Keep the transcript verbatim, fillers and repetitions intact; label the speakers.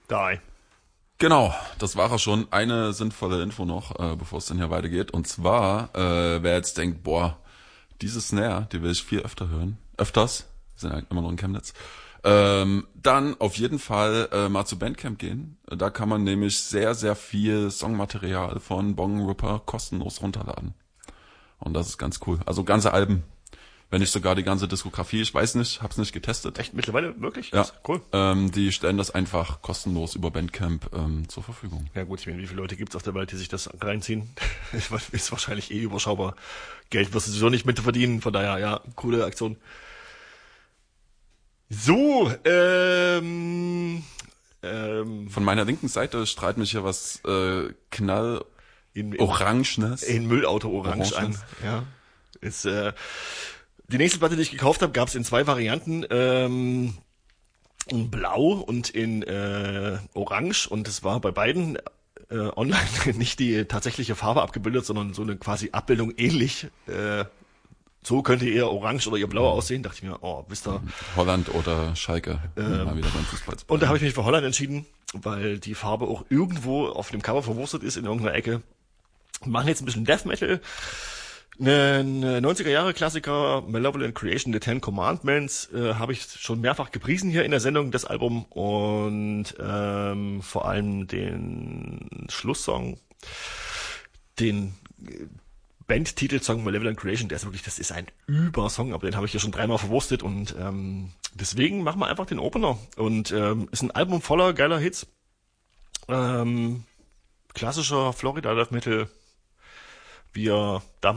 Speaker 1: Die.
Speaker 2: Genau, das war er schon. Eine sinnvolle Info noch, äh, bevor es dann hier weitergeht. Und zwar, äh, wer jetzt denkt, boah, diese Snare, die will ich viel öfter hören. Öfters, wir sind ja immer noch in Chemnitz. Ähm, dann auf jeden Fall äh, mal zu Bandcamp gehen. Da kann man nämlich sehr, sehr viel Songmaterial von Bong Ripper kostenlos runterladen. Und das ist ganz cool. Also ganze Alben. Wenn nicht sogar die ganze Diskografie, ich weiß nicht, hab's nicht getestet.
Speaker 1: Echt mittlerweile wirklich?
Speaker 2: Ja,
Speaker 1: Cool.
Speaker 2: Ähm, die stellen das einfach kostenlos über Bandcamp ähm, zur Verfügung.
Speaker 1: Ja gut, ich meine, wie viele Leute gibt's auf der Welt, die sich das reinziehen? Ist wahrscheinlich eh überschaubar. Geld wirst du sowieso nicht mit verdienen, von daher, ja, coole Aktion. So, ähm, ähm,
Speaker 2: Von meiner linken Seite strahlt mich hier was äh, knall
Speaker 1: in, in,
Speaker 2: Orangenes.
Speaker 1: in Müllauto Orange
Speaker 2: Orangenes.
Speaker 1: an. Ja, ist äh, die nächste Platte, die ich gekauft habe, gab's in zwei Varianten. Ähm, in Blau und in äh, Orange, und es war bei beiden äh, online nicht die tatsächliche Farbe abgebildet, sondern so eine quasi Abbildung ähnlich. Äh, so könnte ihr Orange oder ihr Blau aussehen. Dachte ich mir, oh, wisst ihr.
Speaker 2: Holland oder Schalke.
Speaker 1: Ähm,
Speaker 2: mal wieder beim Fußball.
Speaker 1: Und da habe ich mich für Holland entschieden, weil die Farbe auch irgendwo auf dem Cover verwurstet ist in irgendeiner Ecke. Wir machen jetzt ein bisschen Death Metal. Ein neunziger-Jahre-Klassiker, Malevolent Creation, The Ten Commandments, äh, habe ich schon mehrfach gepriesen hier in der Sendung, das Album, und ähm, vor allem den Schlusssong, den Bandtitelsong Malevolent Creation, der ist wirklich, das ist ein Übersong, aber den habe ich hier schon dreimal verwurstet, und ähm, deswegen machen wir einfach den Opener. Und ähm, ist ein Album voller geiler Hits, ähm, klassischer Florida Death Metal, wie er damals